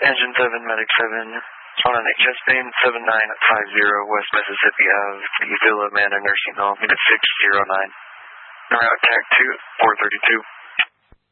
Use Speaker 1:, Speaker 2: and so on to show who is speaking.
Speaker 1: Engine 7, Medic 7, on an HS Bane 7950 West Mississippi Ave, the Villa Manor Nursing Home, unit 609. Route TAC 2, 432.